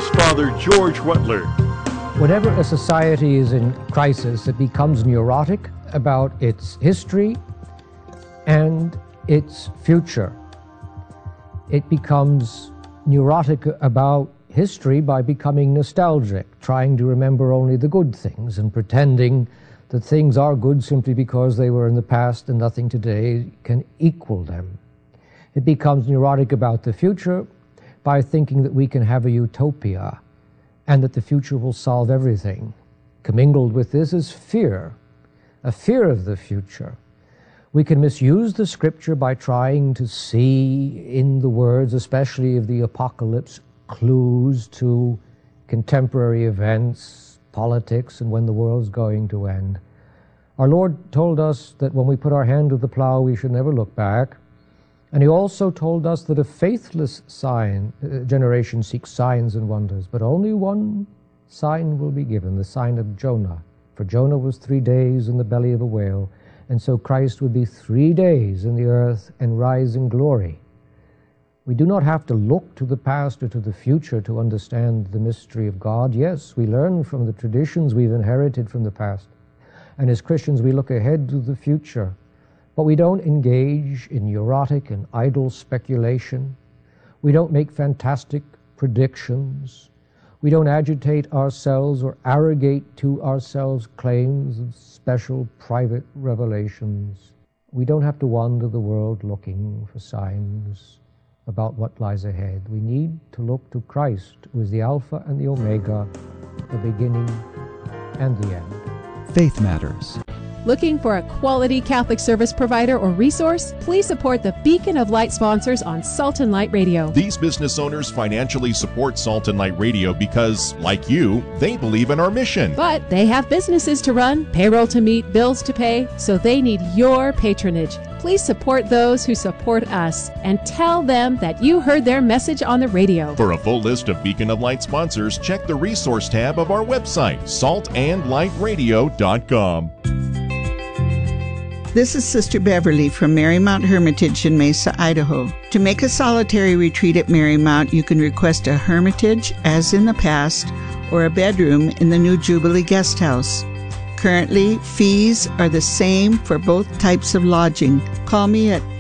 is Father George Wetler. Whenever a society is in crisis, it becomes neurotic about its history and its future. It becomes neurotic about history by becoming nostalgic, trying to remember only the good things and pretending that things are good simply because they were in the past and nothing today can equal them. It becomes neurotic about the future by thinking that we can have a utopia and that the future will solve everything. Commingled with this is fear, a fear of the future. We can misuse the scripture by trying to see in the words, especially of the apocalypse, clues to contemporary events, politics, and when the world's going to end. Our Lord told us that when we put our hand to the plow, we should never look back. And he also told us that a faithless generation seeks signs and wonders, but only one sign will be given, the sign of Jonah. For Jonah was 3 days in the belly of a whale, and so Christ would be 3 days in the earth and rise in glory. We do not have to look to the past or to the future to understand the mystery of God. Yes, we learn from the traditions we've inherited from the past. And as Christians, we look ahead to the future. But we don't engage in neurotic and idle speculation. We don't make fantastic predictions. We don't agitate ourselves or arrogate to ourselves claims of special private revelations. We don't have to wander the world looking for signs about what lies ahead. We need to look to Christ, who is the Alpha and the Omega, the beginning and the end. Faith Matters. Looking for a quality Catholic service provider or resource? Please support the Beacon of Light sponsors on Salt and Light Radio. These business owners financially support Salt and Light Radio because, like you, they believe in our mission. But they have businesses to run, payroll to meet, bills to pay, so they need your patronage. Please support those who support us and tell them that you heard their message on the radio. For a full list of Beacon of Light sponsors, check the resource tab of our website, saltandlightradio.com. This is Sister Beverly from Marymount Hermitage in Mesa, Idaho. To make a solitary retreat at Marymount, you can request a hermitage, as in the past, or a bedroom in the new Jubilee Guest House. Currently, fees are the same for both types of lodging. Call me at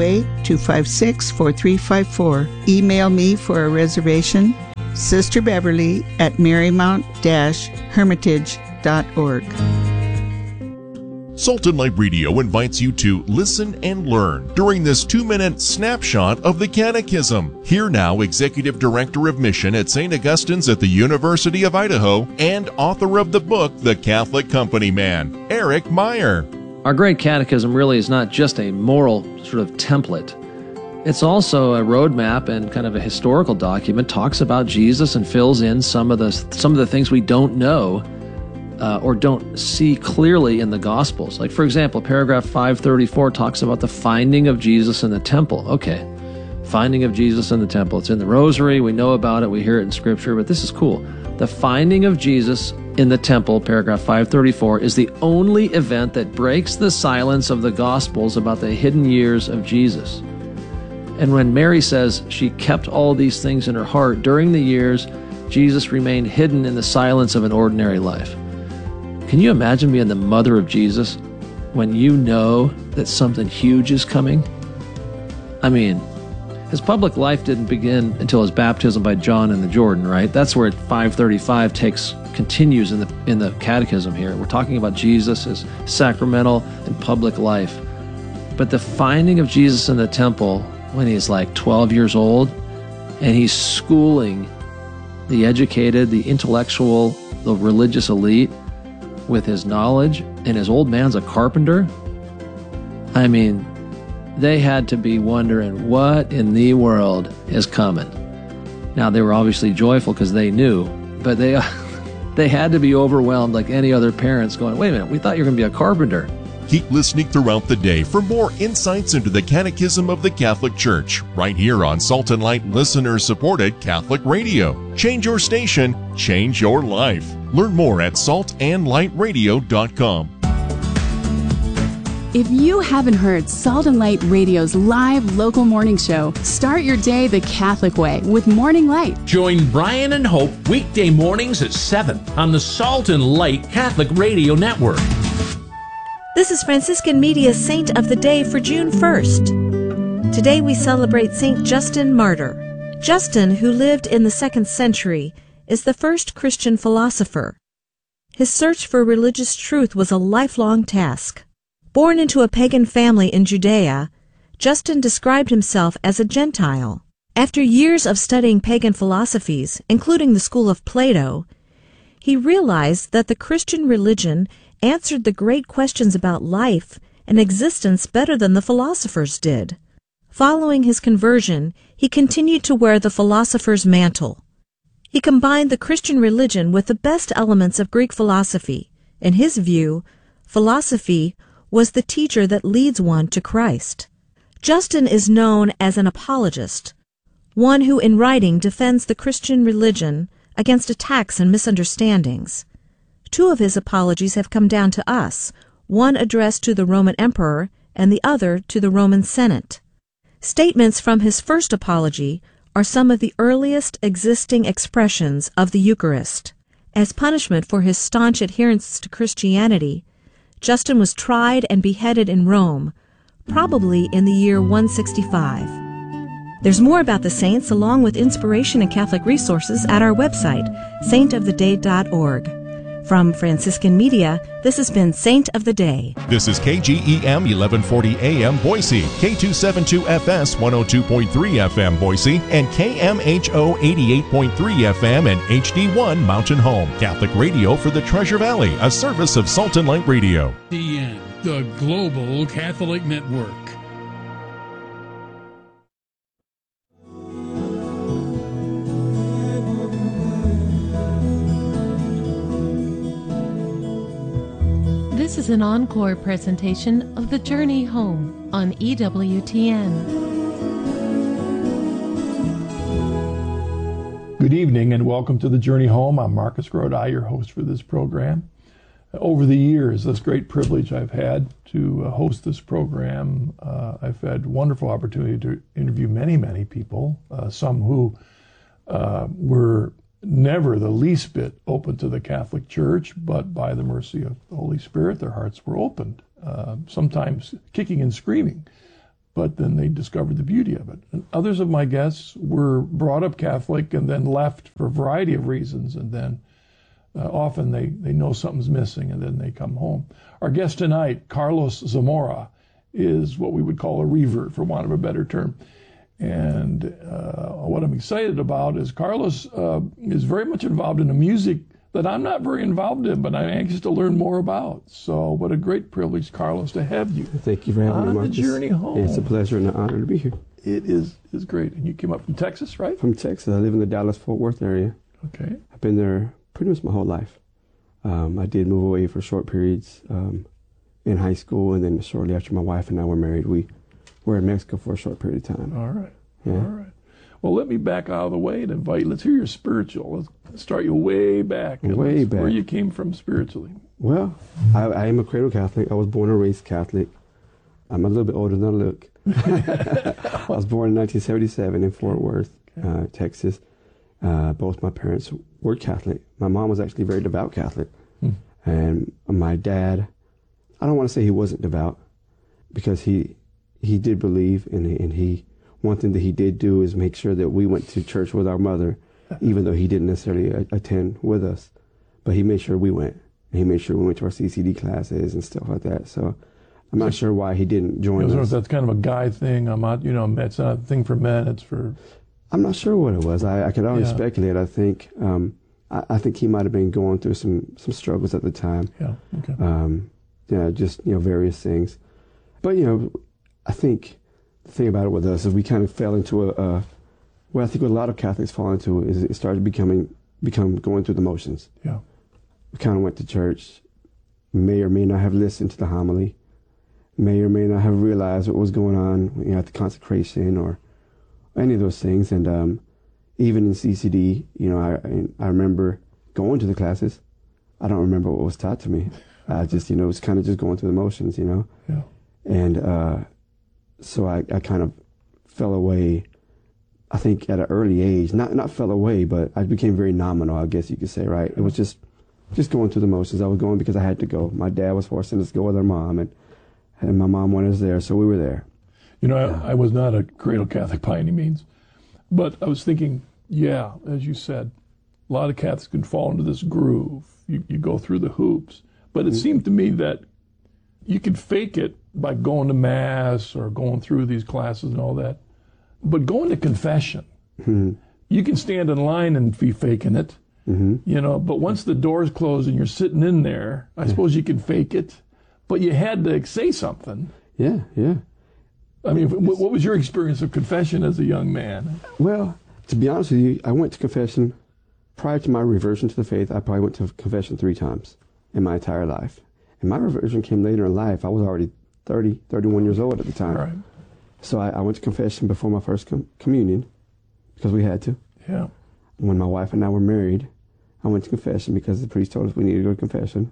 208-256-4354. Email me for a reservation, Sister Beverly at marymount-hermitage.org. Salt and Light Radio invites you to listen and learn during this 2-minute snapshot of the Catechism. Here now, Executive Director of Mission at St. Augustine's at the University of Idaho and author of the book, The Catholic Company Man, Eric Meyer. Our Great Catechism really is not just a moral sort of template. It's also a roadmap and kind of a historical document, talks about Jesus and fills in some of the things we don't know or don't see clearly in the Gospels. Like, for example, paragraph 534 talks about the finding of Jesus in the temple. Okay, finding of Jesus in the temple. It's in the Rosary. We know about it. We hear it in Scripture, but this is cool. The finding of Jesus in the temple, paragraph 534, is the only event that breaks the silence of the Gospels about the hidden years of Jesus. And when Mary says she kept all these things in her heart, during the years, Jesus remained hidden in the silence of an ordinary life. Can you imagine being the mother of Jesus when you know that something huge is coming? I mean, his public life didn't begin until his baptism by John in the Jordan, right? That's where 535 continues in the Catechism here. We're talking about Jesus as sacramental and public life. But the finding of Jesus in the temple when he's like 12 years old and he's schooling the educated, the intellectual, the religious elite with his knowledge, and his old man's a carpenter. I mean, they had to be wondering what in the world is coming. Now, they were obviously joyful because they knew, but they had to be overwhelmed like any other parents going, wait a minute, we thought you were going to be a carpenter. Keep listening throughout the day for more insights into the Catechism of the Catholic Church, right here on Salt and Light listener-supported Catholic Radio. Change your station, change your life. Learn more at saltandlightradio.com. If you haven't heard Salt and Light Radio's live local morning show, start your day the Catholic way with Morning Light. Join Brian and Hope weekday mornings at 7 on the Salt and Light Catholic Radio Network. This is Franciscan Media's Saint of the Day for June 1st. Today we celebrate Saint Justin Martyr. Justin, who lived in the 2nd century, is the first Christian philosopher. His search for religious truth was a lifelong task. Born into a pagan family in Judea, Justin described himself as a Gentile. After years of studying pagan philosophies, including the school of Plato, he realized that the Christian religion answered the great questions about life and existence better than the philosophers did. Following his conversion, he continued to wear the philosopher's mantle. He combined the Christian religion with the best elements of Greek philosophy. In his view, philosophy was the teacher that leads one to Christ. Justin is known as an apologist, one who in writing defends the Christian religion against attacks and misunderstandings. 2 of his apologies have come down to us, one addressed to the Roman Emperor and the other to the Roman Senate. Statements from his first apology are some of the earliest existing expressions of the Eucharist. As punishment for his staunch adherence to Christianity, Justin was tried and beheaded in Rome, probably in the year 165. There's more about the saints along with inspiration and Catholic resources at our website, saintoftheday.org. From Franciscan Media, this has been Saint of the Day. This is KGEM 1140 AM Boise, K272FS 102.3 FM Boise, and KMHO 88.3 FM and HD1 Mountain Home. Catholic radio for the Treasure Valley, a service of Salt and Light Radio. CN, the Global Catholic Network. This is an encore presentation of The Journey Home on EWTN. Good evening and welcome to The Journey Home. I'm Marcus Grodi, your host for this program. Over the years, this great privilege I've had to host this program, I've had wonderful opportunity to interview many people, some who were never the least bit open to the Catholic Church, but by the mercy of the Holy Spirit, their hearts were opened, sometimes kicking and screaming, but then they discovered the beauty of it. And others of my guests were brought up Catholic and then left for a variety of reasons, and then often they know something's missing and then they come home. Our guest tonight, Carlos Zamora, is what we would call a revert, for want of a better term. And what I'm excited about is Carlos is very much involved in a music that I'm not very involved in, but I'm anxious to learn more about. So what a great privilege, Carlos, to have you. Thank you for having me, Marcus. On the journey home. It's a pleasure and an honor to be here. It is great. And you came up from Texas, right? From Texas. I live in the Dallas-Fort Worth area. Okay. I've been there pretty much my whole life. I did move away for short periods in high school, and then shortly after my wife and I were married, we were in Mexico for a short period of time. All right. Yeah. All right. Well, let me back out of the way and invite, let's hear your spiritual. Let's start you way back. Way back. Where you came from spiritually. Well, I am a cradle Catholic. I was born and raised Catholic. I'm a little bit older than I look. I was born in 1977 in Fort Worth, Texas. Both my parents were Catholic. My mom was actually very devout Catholic. And my dad, I don't want to say he wasn't devout, because he did believe, and he one thing that he did do is make sure that we went to church with our mother, even though he didn't necessarily attend with us. But he made sure we went. And he made sure we went to our CCD classes and stuff like that. So I'm not sure why he didn't join us. That's kind of a guy thing. It's not a thing for men. It's for... I'm not sure what it was. I could only speculate. I think he might have been going through some struggles at the time. Yeah. Okay. Just various things. But I think the thing about it with us is we kind of fell into I think what a lot of Catholics fall into is it started become going through the motions. Yeah. We kind of went to church, may or may not have listened to the homily, may or may not have realized what was going on at the consecration or any of those things. And even in CCD, I remember going to the classes. I don't remember what was taught to me. I just, it was kind of just going through the motions, Yeah. And so I kind of fell away, I think, at an early age. Not fell away, but I became very nominal, I guess you could say, right? It was just going through the motions. I was going because I had to go. My dad was forcing us to go with our mom, and my mom wanted us there, so we were there. You know, I was not a cradle Catholic by any means, but I was thinking, yeah, as you said, a lot of Catholics can fall into this groove. You go through the hoops. But it seemed to me that you could fake it by going to Mass or going through these classes and all that. But going to confession, you can stand in line and be faking it, you know, but once the doors close and you're sitting in there, I suppose you can fake it. But you had to say something. Yeah. I mean, what was your experience of confession as a young man? Well, to be honest with you, I went to confession prior to my reversion to the faith. I probably went to confession 3 times in my entire life. And my reversion came later in life. I was already 31 years old at the time. Right. So I went to confession before my first communion because we had to. Yeah. When my wife and I were married, I went to confession because the priest told us we needed to go to confession.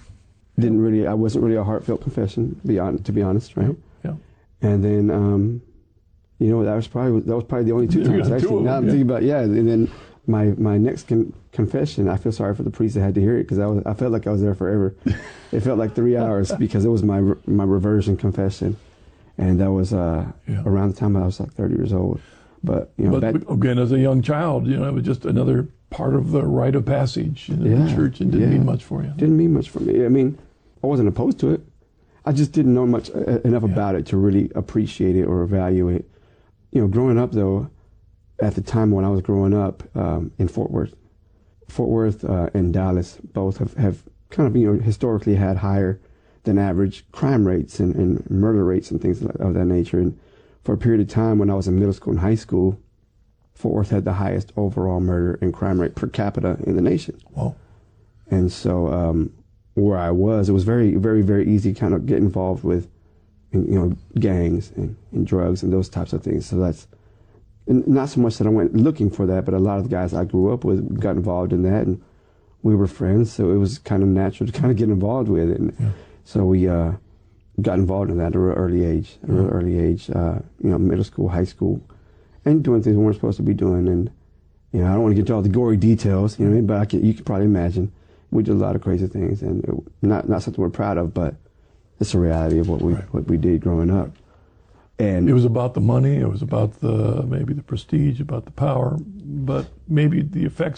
I wasn't really a heartfelt confession, to be honest, right? Yeah. And then, you know, that was probably the only 2 times. Actually, now I'm thinking about, and then my next confession, I feel sorry for the priest that had to hear it because I felt like I was there forever. It felt like 3 hours because it was my reversion confession, and that was around the time I was like 30 years old. But you know, again, as a young child, you know, it was just another part of the rite of passage in the church, and didn't mean much for you. Didn't mean much for me. I mean, I wasn't opposed to it. I just didn't know much enough about it to really appreciate it or evaluate. You know, growing up though, at the time when I was growing up in Fort Worth and Dallas both have kind of, you know, historically had higher than average crime rates and murder rates and things of that nature. And for a period of time when I was in middle school and high school, Fort Worth had the highest overall murder and crime rate per capita in the nation. Wow. And so where I was, it was very, very, very easy to kind of get involved with, you know, gangs and drugs and those types of things. So that's not so much that I went looking for that, but a lot of the guys I grew up with got involved in that, and we were friends, so it was kind of natural to kind of get involved with it. And so we got involved in that at a real early age, you know, middle school, high school, and doing things we weren't supposed to be doing. And, you know, I don't want to get into all the gory details, you know what I mean? But you can probably imagine we did a lot of crazy things, and not something we're proud of, but it's a reality of what we did growing up. And it was about the money, it was about maybe the prestige, about the power, but maybe the effects